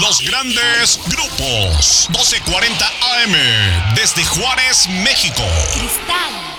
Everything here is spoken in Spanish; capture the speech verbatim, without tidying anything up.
Los grandes grupos. doce cuarenta A M desde Juárez, México. Cristal.